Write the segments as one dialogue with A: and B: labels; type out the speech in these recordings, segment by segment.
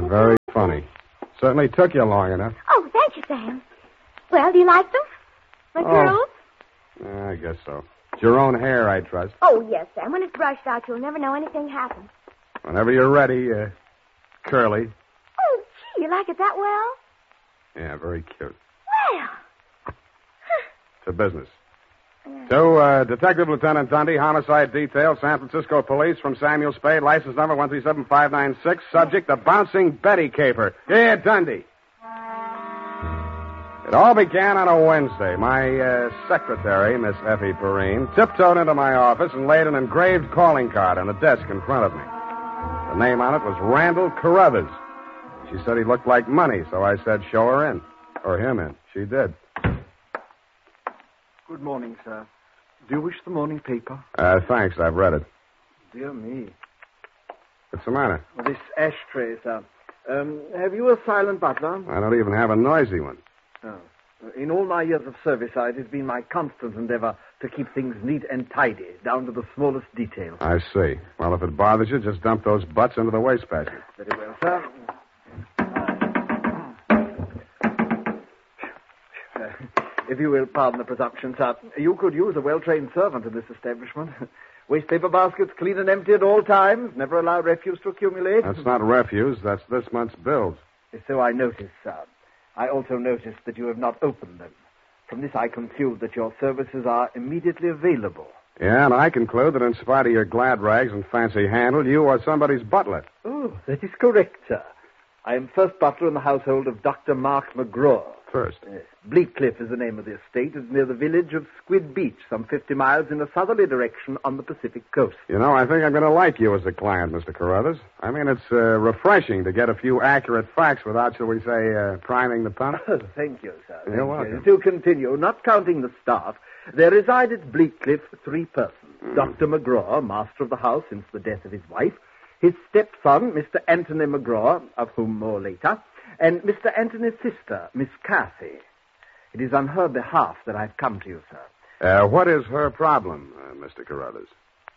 A: Very funny. Certainly took you long enough.
B: Oh, thank you, Sam. Well, do you like them? My curls?
A: Yeah, I guess so. It's your own hair, I trust.
B: Oh, yes, Sam. When it's brushed out, you'll never know anything happened.
A: Whenever you're ready, Curly.
B: Oh, gee, you like it that well?
A: Yeah, very cute.
B: Well.
A: To business. To Detective Lieutenant Dundee, Homicide Detail, San Francisco Police, from Samuel Spade, license number 137596, subject the Bouncing Betty Caper. Yeah, Dundee. It all began on a Wednesday. My secretary, Miss Effie Perrine, tiptoed into my office and laid an engraved calling card on the desk in front of me. The name on it was Randall Carruthers. She said he looked like money, so I said, show her in. Or him in. She did.
C: Good morning, sir. Do you wish the morning paper?
A: Thanks, I've read it.
C: Dear me.
A: What's the matter?
C: This ashtray, sir. Have you a silent butler?
A: I don't even have a noisy one.
C: Oh. In all my years of service, it has been my constant endeavor to keep things neat and tidy, down to the smallest detail.
A: I see. Well, if it bothers you, just dump those butts into the wastebasket.
C: Very well, sir. If you will pardon the presumption, sir, you could use a well-trained servant in this establishment. Wastepaper baskets clean and empty at all times. Never allow refuse to accumulate.
A: That's not refuse. That's this month's bills.
C: So I noticed, sir. I also noticed that you have not opened them. From this, I conclude that your services are immediately available.
A: Yeah, and I conclude that in spite of your glad rags and fancy handle, you are somebody's butler.
C: Oh, that is correct, sir. I am first butler in the household of Dr. Mark McGraw.
A: First?
C: Yes. Bleakcliff is the name of the estate. It's near the village of Squid Beach, some 50 miles in a southerly direction on the Pacific coast.
A: You know, I think I'm going to like you as a client, Mr. Carruthers. I mean, it's refreshing to get a few accurate facts without, shall we say, priming the pump.
C: Oh, thank you, sir.
A: You're welcome.
C: To continue, not counting the staff, there reside at Bleakcliff 3 persons. Dr. McGraw, master of the house since the death of his wife, his stepson, Mr. Anthony McGraw, of whom more later, and Mr. Anthony's sister, Miss Cathy. It is on her behalf that I've come to you, sir.
A: What is her problem, Mr. Carruthers?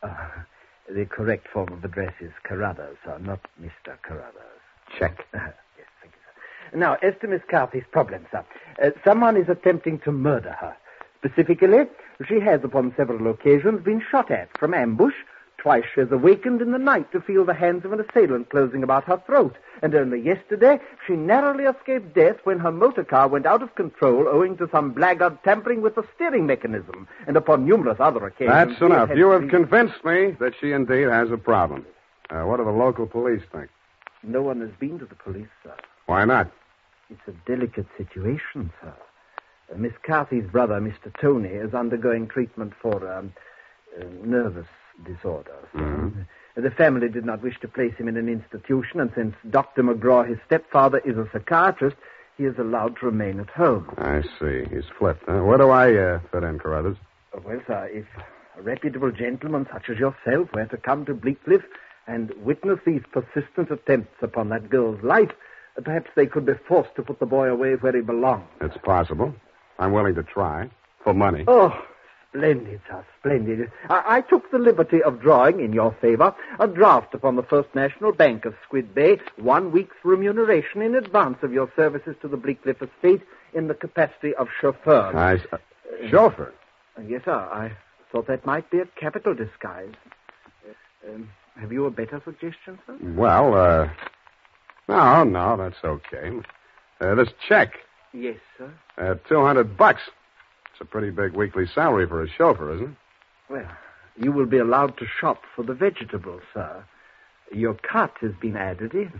C: The correct form of address is Carruthers, sir, not Mr. Carruthers.
A: Check.
C: Yes, thank you, sir. Now, as to Miss Cathy's problem, sir, someone is attempting to murder her. Specifically, she has upon several occasions been shot at from ambush. Twice she has awakened in the night to feel the hands of an assailant closing about her throat. And only yesterday, she narrowly escaped death when her motor car went out of control owing to some blackguard tampering with the steering mechanism. And upon numerous other occasions...
A: That's enough. You have convinced me that she indeed has a problem. What do the local police think?
C: No one has been to the police, sir.
A: Why not?
C: It's a delicate situation, sir. Miss Cathy's brother, Mr. Tony, is undergoing treatment for nervous disorder.
A: Mm-hmm.
C: The family did not wish to place him in an institution, and since Dr. McGraw, his stepfather, is a psychiatrist, he is allowed to remain at home.
A: I see. He's flipped. Where do I fit in, Carruthers?
C: Well, sir, if a reputable gentleman such as yourself were to come to Bleakcliff and witness these persistent attempts upon that girl's life, perhaps they could be forced to put the boy away where he belongs.
A: It's possible. I'm willing to try. For money.
C: Oh, splendid, sir, splendid. I took the liberty of drawing, in your favor, a draft upon the First National Bank of Squid Bay, 1 week's remuneration in advance of your services to the Bleakcliff estate in the capacity of chauffeur.
A: Chauffeur?
C: Yes, sir. I thought that might be a capital disguise. Have you a better suggestion, sir?
A: Well, no, that's okay. This check.
C: Yes, sir.
A: $200. It's a pretty big weekly salary for a chauffeur, isn't it?
C: Well, you will be allowed to shop for the vegetables, sir. Your cut has been added in.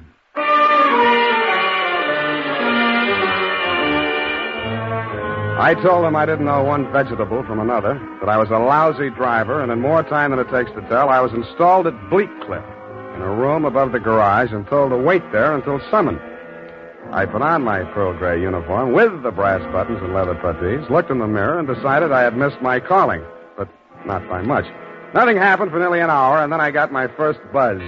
A: I told them I didn't know one vegetable from another, that I was a lousy driver, and in more time than it takes to tell, I was installed at Bleakcliff in a room above the garage and told to wait there until summoned. I put on my pearl gray uniform with the brass buttons and leather puttees, looked in the mirror, and decided I had missed my calling, but not by much. Nothing happened for nearly an hour, and then I got my first buzz.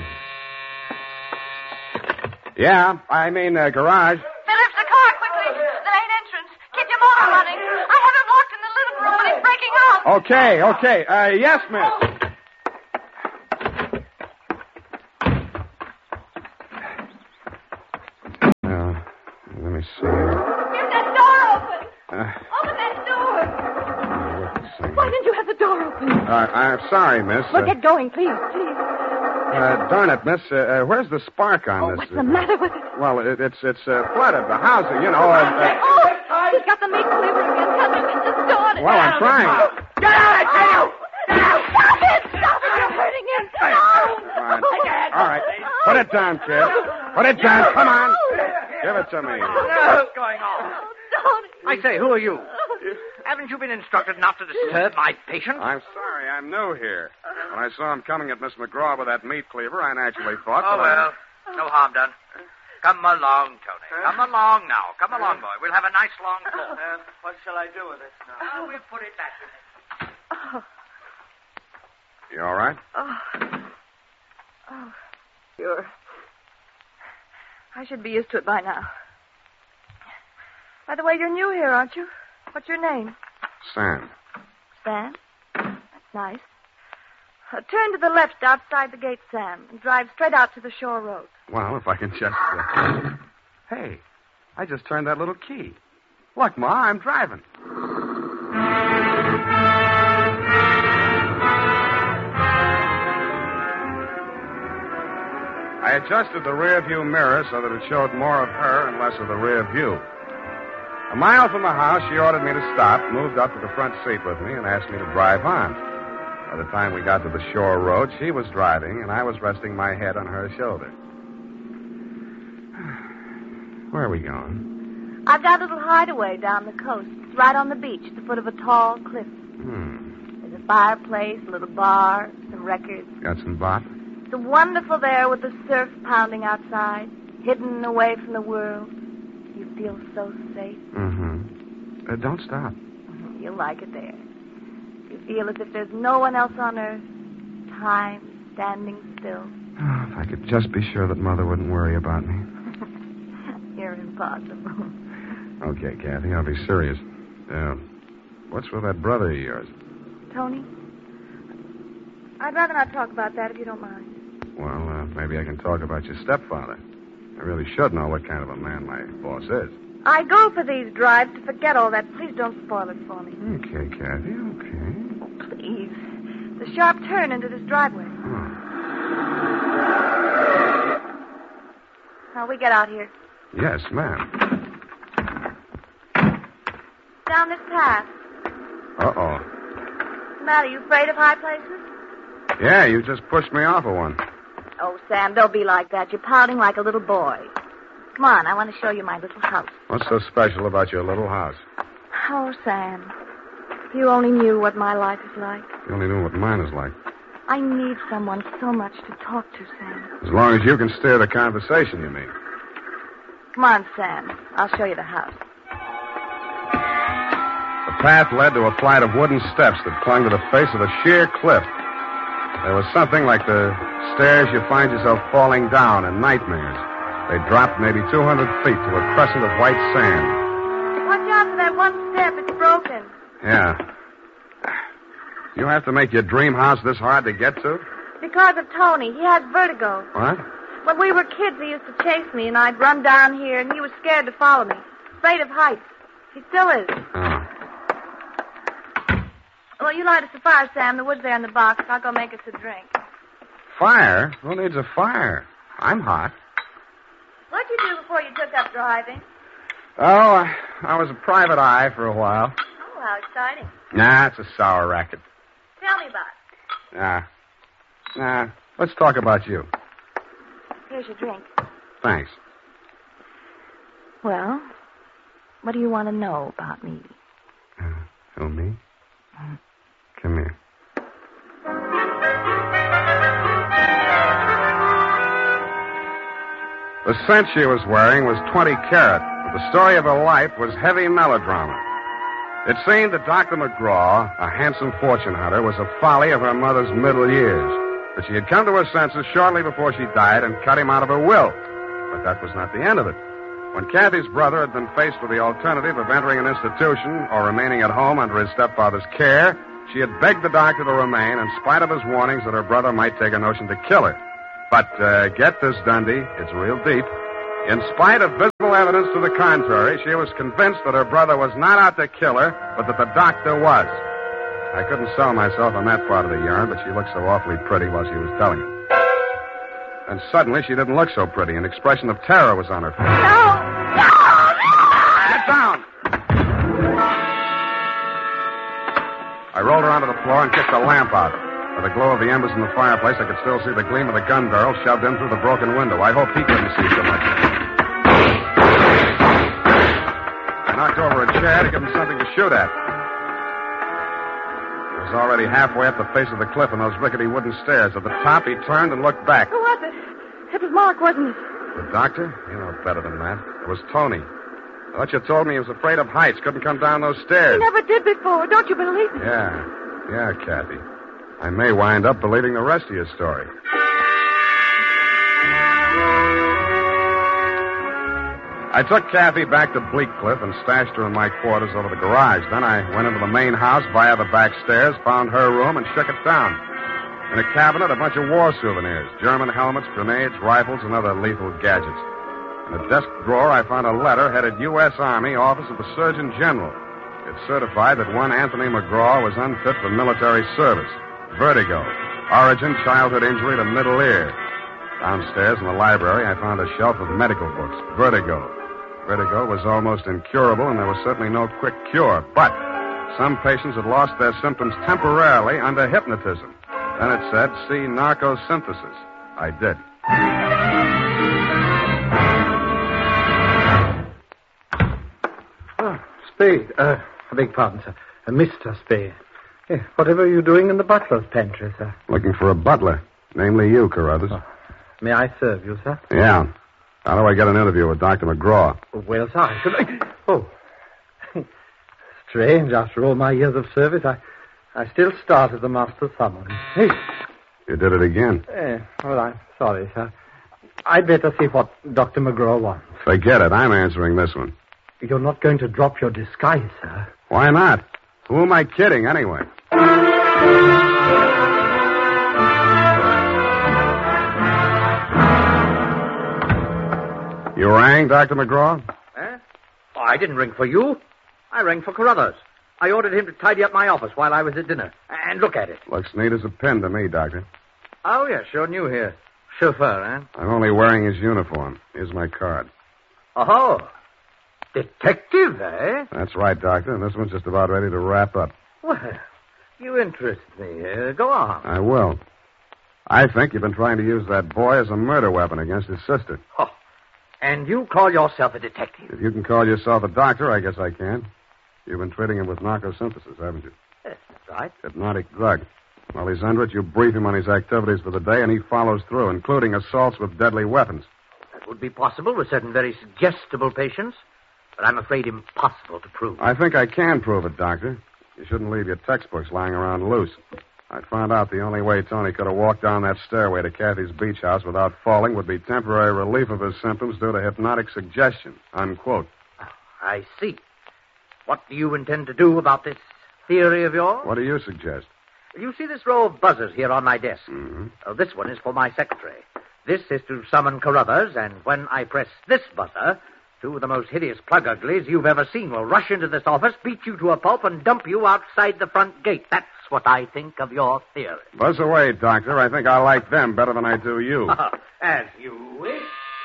A: Yeah, garage.
D: Phillips, the car, quickly. The main entrance. Keep your motor running. I have him locked in the living room, and he's breaking out.
A: Okay. Yes, miss.
B: door open.
A: I'm sorry, miss.
B: Well, get going, please, please.
A: Darn it, miss. Where's the spark on this?
B: What's the matter with it?
A: Well, it's flooded. The house, you know.
B: He's got the meat cleaver again. Tell me when to start it.
A: Well, I'm trying.
C: Get out, I tell you! Get out!
B: Stop it! Stop it! You're hurting him.
A: All right. Put it down, kid. Put it down. Come on. Give it to me.
E: What's going on?
B: Tony.
E: I say, who are you? Haven't you been instructed not to disturb my patient?
A: I'm sorry. I'm new here. When I saw him coming at Miss McGraw with that meat cleaver, I naturally thought...
E: Oh, well, no harm done. Come along, Tony. Come along now. Come along, boy. We'll have a nice long talk.
C: What shall I do with this now?
E: We'll put it back in it.
A: You all right?
D: Sure. I should be used to it by now. By the way, you're new here, aren't you? What's your name?
A: Sam.
D: Sam? That's nice. Turn to the left outside the gate, Sam, and drive straight out to the shore road.
A: Well, if I can just... Hey, I just turned that little key. Look, Ma, I'm driving. I adjusted the rear view mirror so that it showed more of her and less of the rear view. A mile from the house, she ordered me to stop, moved up to the front seat with me, and asked me to drive on. By the time we got to the shore road, she was driving, and I was resting my head on her shoulder. Where are we going?
D: I've got a little hideaway down the coast. It's right on the beach, at the foot of a tall cliff. There's a fireplace, a little bar, some records.
A: Got some bop?
D: It's wonderful there with the surf pounding outside, hidden away from the world. You feel so safe.
A: Don't stop.
D: You'll like it there. You feel as if there's no one else on earth. Time standing still.
A: Oh, if I could just be sure that Mother wouldn't worry about me.
D: You're impossible.
A: Okay, Kathy, I'll be serious. What's with that brother of yours?
D: Tony? I'd rather not talk about that if you don't mind.
A: Well, maybe I can talk about your stepfather. I really should know what kind of a man my boss is.
D: I go for these drives to forget all that. Please don't spoil it for me.
A: Okay, Kathy, okay.
D: Please. The sharp turn into this driveway. Now, we get out here.
A: Yes, ma'am.
D: Down this path.
A: Uh-oh.
D: What's the matter? You afraid of high places?
A: Yeah, you just pushed me off of one.
D: Oh, Sam, don't be like that. You're pouting like a little boy. Come on, I want to show you my little house.
A: What's so special about your little house?
D: Oh, Sam, if you only knew what my life is like.
A: You only knew what mine is like.
D: I need someone so much to talk to, Sam.
A: As long as you can steer the conversation, you mean.
D: Come on, Sam. I'll show you the house.
A: The path led to a flight of wooden steps that clung to the face of a sheer cliff. There was something like the stairs you find yourself falling down in nightmares. They dropped maybe 200 feet to a crescent of white sand.
D: Watch out for that one step. It's broken.
A: Yeah. You have to make your dream house this hard to get to?
D: Because of Tony. He has vertigo.
A: What?
D: When we were kids, he used to chase me, and I'd run down here, and he was scared to follow me. Afraid of heights. He still is.
A: Oh.
D: Well, you light us a fire, Sam. The wood's there in the box. I'll go make us a drink.
A: Fire? Who needs a fire? I'm hot.
D: What'd you do before you took up driving?
A: Oh, I was a private eye for a while.
D: Oh, how exciting.
A: Nah, it's a sour racket.
D: Tell me about it.
A: Nah. Let's talk about you.
D: Here's your drink.
A: Thanks.
D: Well, what do you want to know about me?
A: Oh, me? Come here. The scent she was wearing was 20 carat, but the story of her life was heavy melodrama. It seemed that Dr. McGraw, a handsome fortune hunter, was a folly of her mother's middle years, that she had come to her senses shortly before she died and cut him out of her will. But that was not the end of it. When Kathy's brother had been faced with the alternative of entering an institution or remaining at home under his stepfather's care, she had begged the doctor to remain in spite of his warnings that her brother might take a notion to kill her. But get this, Dundee, it's real deep. In spite of visible evidence to the contrary, she was convinced that her brother was not out to kill her, but that the doctor was. I couldn't sell myself on that part of the yarn, but she looked so awfully pretty while she was telling it. And suddenly, she didn't look so pretty. An expression of terror was on her face.
B: No! No!
A: Get down! I rolled her onto the floor and kicked the lamp out. By the glow of the embers in the fireplace, I could still see the gleam of the gun barrel shoved in through the broken window. I hoped he couldn't see so much. I knocked over a chair to give him something to shoot at. He was already halfway up the face of the cliff in those rickety wooden stairs. At the top, he turned and looked back.
B: Who was it? It was Mark, wasn't it?
A: The doctor? You know better than that. It was Tony. I thought you told me he was afraid of heights, couldn't come down those stairs.
B: He never did before. Don't you believe me?
A: Yeah, Kathy. I may wind up believing the rest of your story. I took Kathy back to Bleak Cliff and stashed her in my quarters over the garage. Then I went into the main house via the back stairs, found her room, and shook it down. In a cabinet, a bunch of war souvenirs, German helmets, grenades, rifles, and other lethal gadgets. In a desk drawer, I found a letter headed U.S. Army, Office of the Surgeon General. It certified that one Anthony McGraw was unfit for military service. Vertigo. Origin, childhood injury to middle ear. Downstairs in the library, I found a shelf of medical books. Vertigo. Vertigo was almost incurable, and there was certainly no quick cure. But some patients had lost their symptoms temporarily under hypnotism. Then it said, see narcosynthesis. I did.
C: Spade. I beg pardon, sir. Mr. Spade. Whatever are you doing in the butler's pantry, sir?
A: Looking for a butler. Namely you, Carruthers.
C: Oh. May I serve you, sir?
A: Yeah. How do I get an interview with Dr. McGraw?
C: Well, sir, I should... Oh. Strange. After all my years of service, I still start as the master's summons. Hey.
A: You did it again.
C: Well, I'm sorry, sir. I'd better see what Dr. McGraw wants.
A: Forget it. I'm answering this one.
C: You're not going to drop your disguise, sir.
A: Why not? Who am I kidding, anyway? You rang, Dr. McGraw?
E: Oh, I didn't ring for you. I rang for Carruthers. I ordered him to tidy up my office while I was at dinner. And look at it.
A: Looks neat as a pin to me, Doctor.
E: Oh, yeah, sure new here. Chauffeur, eh?
A: I'm only wearing his uniform. Here's my card.
E: Oh, detective, eh?
A: That's right, Doctor, and this one's just about ready to wrap up.
E: Well, you interest me. Go on.
A: I will. I think you've been trying to use that boy as a murder weapon against his sister.
E: Oh, and you call yourself a detective?
A: If you can call yourself a doctor, I guess I can. You've been treating him with narcosynthesis, haven't you?
E: Yes, that's right.
A: Hypnotic drug. While he's under it, you brief him on his activities for the day, and he follows through, including assaults with deadly weapons.
E: That would be possible with certain very suggestible patients, but I'm afraid impossible to prove.
A: I think I can prove it, Doctor. You shouldn't leave your textbooks lying around loose. I found out the only way Tony could have walked down that stairway to Kathy's beach house without falling would be temporary relief of his symptoms due to hypnotic suggestion. Unquote.
E: I see. What do you intend to do about this theory of yours?
A: What do you suggest?
E: You see this row of buzzers here on my desk?
A: Mm-hmm.
E: This one is for my secretary. This is to summon Carruthers, and when I press this buzzer, two of the most hideous plug uglies you've ever seen will rush into this office, beat you to a pulp, and dump you outside the front gate. That's what I think of your theory.
A: Buzz away, Doctor. I think I like them better than I do you.
E: As you wish.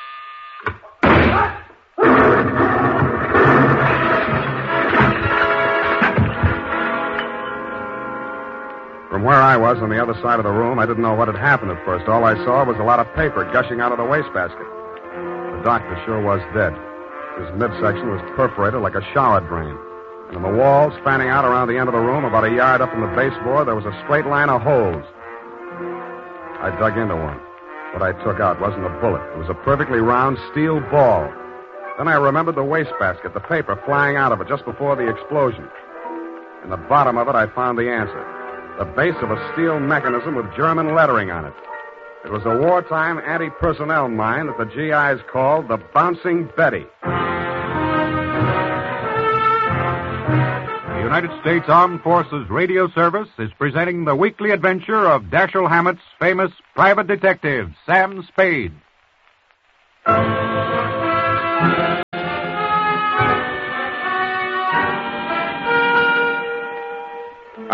A: From where I was on the other side of the room, I didn't know what had happened at first. All I saw was a lot of paper gushing out of the wastebasket. The doctor sure was dead. His midsection was perforated like a shower drain. And on the wall, spanning out around the end of the room, about a yard up from the baseboard, there was a straight line of holes. I dug into one. What I took out wasn't a bullet. It was a perfectly round steel ball. Then I remembered the wastebasket, the paper flying out of it just before the explosion. In the bottom of it, I found the answer. The base of a steel mechanism with German lettering on it. It was a wartime anti-personnel mine that the GIs called the Bouncing Betty.
F: The United States Armed Forces Radio Service is presenting the weekly adventure of Dashiell Hammett's famous private detective, Sam Spade.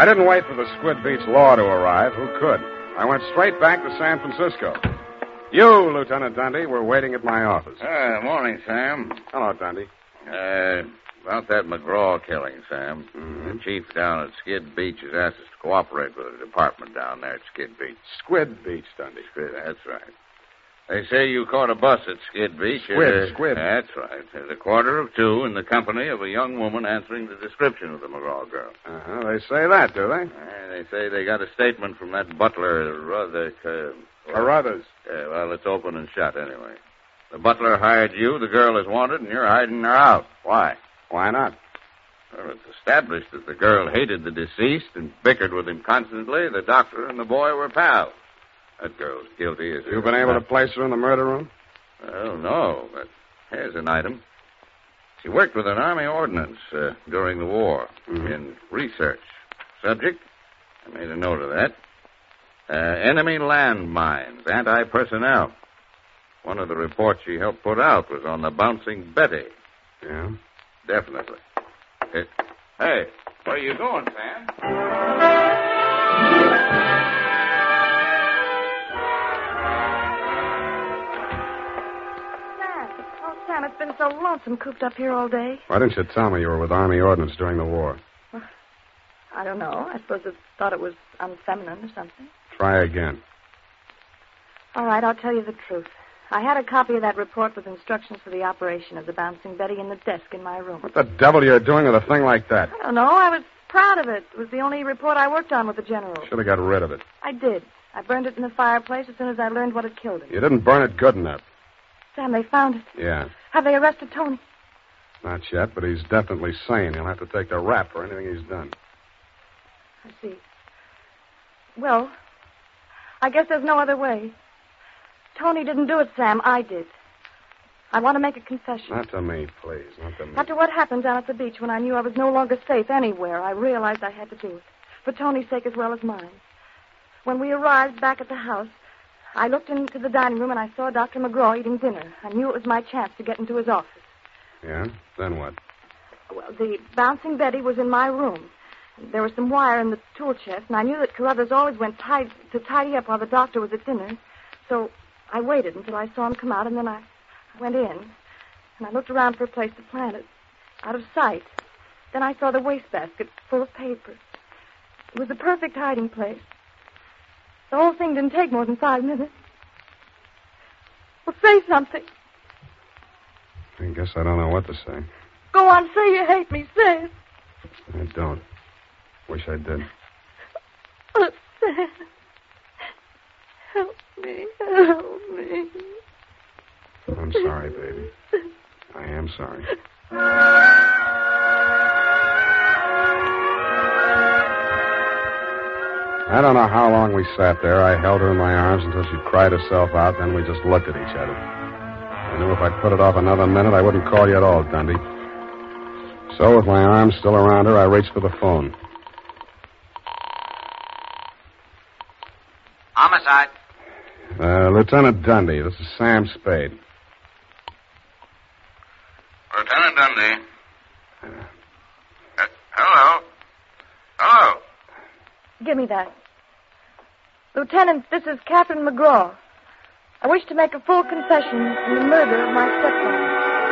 A: I didn't wait for the Squid Beach law to arrive. Who could? I went straight back to San Francisco. You, Lieutenant Dundee, were waiting at my office.
G: Morning, Sam.
A: Hello, Dundee.
G: About that McGraw killing, Sam.
A: Mm-hmm.
G: The chief down at Skid Beach has asked us to cooperate with the department down there at Skid Beach.
A: Squid Beach, Dundee.
G: That's right. They say you caught a bus at Skid Beach.
A: Squid.
G: That's right. At 1:45 in the company of a young woman answering the description of the McGraw girl.
A: They say that, do they?
G: They say they got a statement from that butler,
A: Carruthers.
G: Well, it's open and shut anyway. The butler hired you, the girl is wanted, and you're hiding her out. Why?
A: Why not?
G: Well, it's established that the girl hated the deceased and bickered with him constantly. The doctor and the boy were pals. That girl's guilty as
A: You've been able to place her in the murder room?
G: Well, no, but here's an item. She worked with an Army ordnance during the war in research. Subject? I made a note of that. Enemy landmines, anti-personnel. One of the reports she helped put out was on the Bouncing Betty.
A: Yeah?
G: Definitely. Hey, where are you going, Sam?
D: Sam, it's been so lonesome cooped up here all day.
A: Why didn't you tell me you were with Army ordnance during the war?
D: I don't know. I suppose I thought it was unfeminine or something.
A: Try again.
D: All right, I'll tell you the truth. I had a copy of that report with instructions for the operation of the Bouncing Betty in the desk in my room.
A: What the devil are you doing with a thing like that?
D: I don't know. I was proud of it. It was the only report I worked on with the general.
A: Should have got rid of it.
D: I did. I burned it in the fireplace as soon as I learned what had killed him.
A: You didn't burn it good enough.
D: Sam, they found it.
A: Yeah.
D: Have they arrested Tony?
A: Not yet, but he's definitely sane. He'll have to take the rap for anything he's done.
D: I see. Well, I guess there's no other way. Tony didn't do it, Sam. I did. I want to make a confession.
A: Not to me, please. Not to me.
D: After what happened down at the beach when I knew I was no longer safe anywhere, I realized I had to do it. For Tony's sake as well as mine. When we arrived back at the house, I looked into the dining room and I saw Dr. McGraw eating dinner. I knew it was my chance to get into his office.
A: Yeah? Then what?
D: Well, the Bouncing Betty was in my room. There was some wire in the tool chest, and I knew that Carruthers always went to tidy up while the doctor was at dinner. So I waited until I saw him come out, and then I went in, and I looked around for a place to plant it, out of sight. Then I saw the wastebasket full of papers. It was the perfect hiding place. The whole thing didn't take more than 5 minutes. Well, say something.
A: I guess I don't know what to say.
D: Go on, say you hate me. Say it.
A: I don't. Wish I did.
D: Oh, Sam. Help me. Help me.
A: I'm sorry, baby. I am sorry. I don't know how long we sat there. I held her in my arms until she cried herself out, then we just looked at each other. I knew if I put it off another minute, I wouldn't call you at all, Dundee. So, with my arms still around her, I reached for the phone.
E: Homicide.
A: Lieutenant Dundee, this is Sam Spade.
G: Lieutenant Dundee. Hello? Hello?
D: Give me that. Lieutenant, this is Catherine McGraw. I wish to make a full confession in the murder of my stepfather.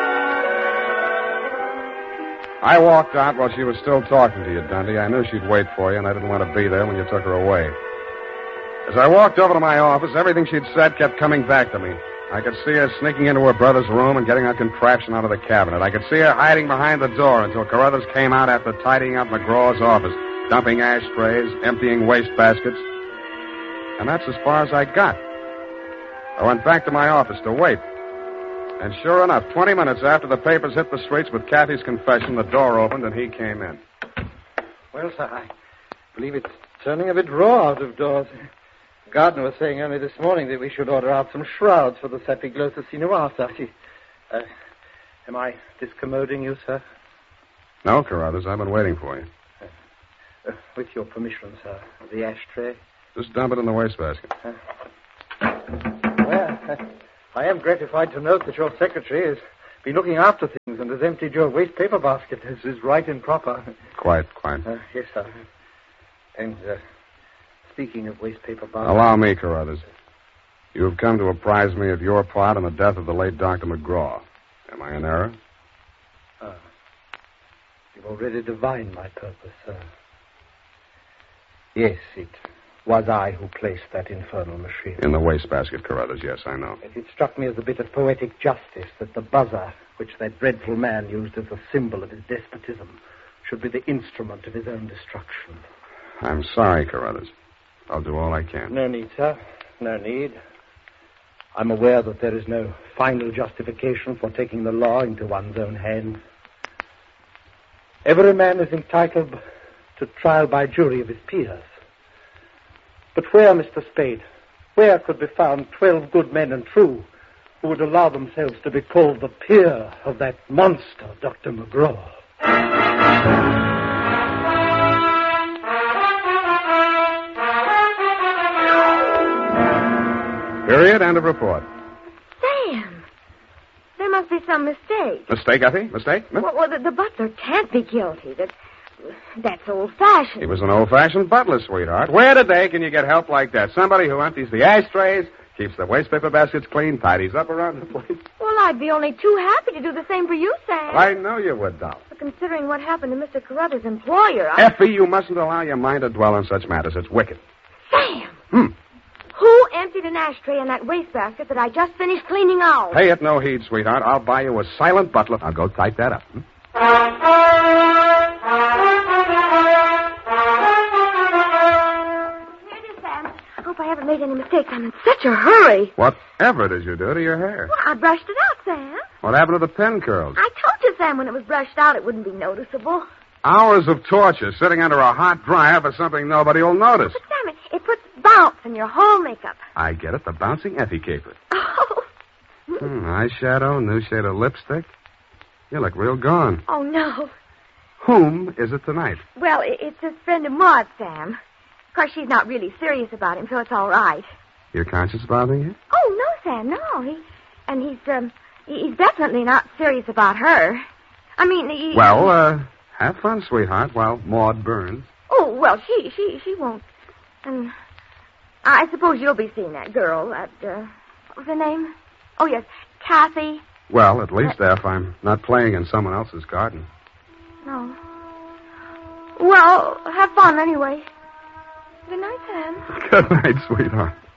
A: I walked out while she was still talking to you, Dundee. I knew she'd wait for you, and I didn't want to be there when you took her away. As I walked over to my office, everything she'd said kept coming back to me. I could see her sneaking into her brother's room and getting her contraption out of the cabinet. I could see her hiding behind the door until Carruthers came out after tidying up McGraw's office, dumping ashtrays, emptying wastebaskets. And that's as far as I got. I went back to my office to wait. And sure enough, 20 minutes after the papers hit the streets with Kathy's confession, the door opened and he came in.
C: Well, sir, I believe it's turning a bit raw out of doors. Gardner was saying only this morning that we should order out some shrouds for the Sapiglosa sinuata. Am I discommoding you, sir?
A: No, Carruthers, I've been waiting for you.
C: With your permission, sir. The ashtray.
A: Just dump it in the wastebasket.
C: Well, I am gratified to note that your secretary has been looking after things and has emptied your waste paper basket. This is right and proper.
A: Quite.
C: Yes, sir. And, speaking of wastepaper bombs...
A: Allow me, Carruthers. You have come to apprise me of your part in the death of the late Dr. McGraw. Am I in error?
C: You've already divined my purpose, sir. Yes, it was I who placed that infernal machine.
A: In the wastebasket, Carruthers, yes, I know.
C: It struck me as a bit of poetic justice that the buzzer, which that dreadful man used as a symbol of his despotism, should be the instrument of his own destruction.
A: I'm sorry, Carruthers. I'll do all I can.
C: No need, sir. No need. I'm aware that there is no final justification for taking the law into one's own hands. Every man is entitled to trial by jury of his peers. But where, Mr. Spade, where could be found 12 good men and true who would allow themselves to be called the peer of that monster, Dr. McGraw?
A: Period. End of report.
D: Sam, there must be some mistake.
A: Mistake, Effie? Mistake? Huh?
D: Well, the butler can't be guilty. That's old-fashioned.
A: He was an old-fashioned butler, sweetheart. Where today can you get help like that? Somebody who empties the ashtrays, keeps the wastepaper baskets clean, tidies up around the place.
D: Well, I'd be only too happy to do the same for you, Sam.
A: I know you would, doll.
D: But considering what happened to Mr. Carruthers' employer,
A: Effie, you mustn't allow your mind to dwell on such matters. It's wicked.
D: Sam! Who emptied an ashtray in that wastebasket that I just finished cleaning out?
A: Pay it no heed, sweetheart. I'll buy you a silent butler. I'll go type that up.
D: Here it is, Sam. I hope I haven't made any mistakes. I'm in such a hurry.
A: Whatever did you do to your hair?
D: Well, I brushed it out, Sam.
A: What happened to the pin curls?
D: I told you, Sam, when it was brushed out, it wouldn't be noticeable.
A: Hours of torture sitting under a hot dryer for something nobody will notice.
D: But, Sam, it puts bounce in your whole makeup.
A: I get it. The bouncing Effie caper.
D: Oh.
A: Eyeshadow, new shade of lipstick. You look real gone.
D: Oh, no.
A: Whom is it tonight?
D: Well, it's this friend of Maud's, Sam. Of course, she's not really serious about him, so it's all right.
A: Your conscience bothering you?
D: Oh, no, Sam, no. He's definitely not serious about her. I mean,
A: Well, have fun, sweetheart, while Maud burns.
D: Oh, well, she won't. And I suppose you'll be seeing that girl, what was her name? Oh, yes, Kathy.
A: Well, at least, F, I'm not playing in someone else's garden.
D: No. Well, have fun anyway. Good night, Sam.
A: Good night, sweetheart.